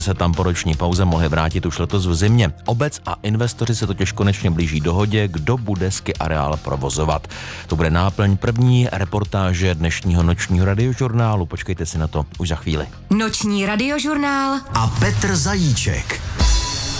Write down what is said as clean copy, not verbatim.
se tam po roční pauze mohli vrátit už letos v zimě. Obec a investoři se totiž konečně blíží dohodě, kdo bude ski areál provozovat. To bude náplň první reportáže dnešního nočního radiožurnálu. Počkejte si na to už za chvíli. Noční radiožurnál a Petr Zajíček.